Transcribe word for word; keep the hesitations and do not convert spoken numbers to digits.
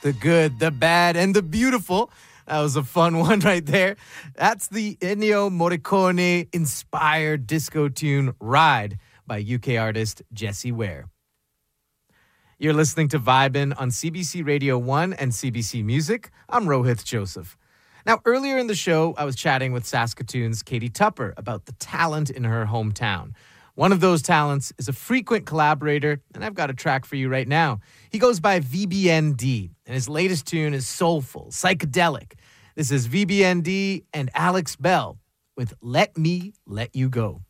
the good, the bad, and the beautiful. That was a fun one right there. That's the Ennio Morricone-inspired disco tune Ride by U K artist Jessie Ware. You're listening to Vibin' on C B C Radio one and C B C Music. I'm Rohith Joseph. Now, earlier in the show, I was chatting with Saskatoon's Katie Tupper about the talent in her hometown. One of those talents is a frequent collaborator, and I've got a track for you right now. He goes by V B N D, and his latest tune is soulful, psychedelic. This is V B N D and Alex Bell with Let Me Let You Go.